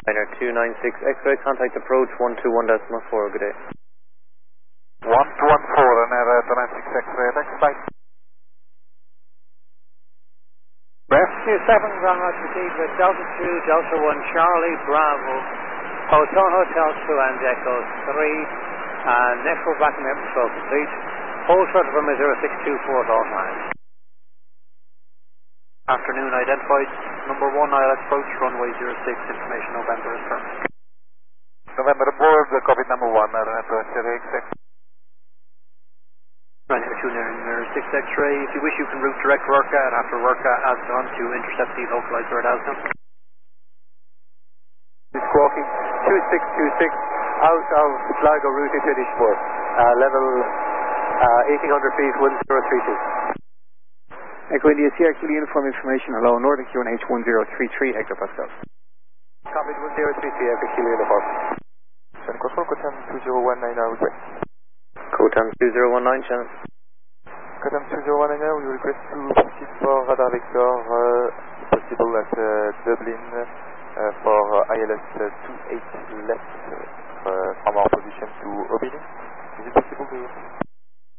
Liner 296 X-ray, contact approach 121.4, good day. 1214, Ryanair 296 X-ray, next flight. Rescue 7, Grand Roger Keith with Delta 2, Delta 1, Charlie, Bravo, Hotel Hotel 2 and Echo 3, and network back and control complete. Hold short from 0624 all time. Afternoon, identified number 1, ILS approach, runway 06, information November is firm. November aboard, copy number 1, Ryanair 296. Ryanair 2 near 6 X-ray. If you wish, you can route direct Rurka and after Rurka, Aston to intercept the localizer at Aston. Squawking 2626 out of Sligo routing to Dishmore. Level 1800 feet, 1032. Echo India CRQ uniform information, hello, Northern QNH 1033 hectopascals. Copy 1033 FQ uniform. Sun Control, Cotam 2019 now request. Cotam 2019, channel. Cotam 2019 now, we request to proceed for radar vector, possible at Dublin for ILS 28 left from our position to Obini. Is it possible to...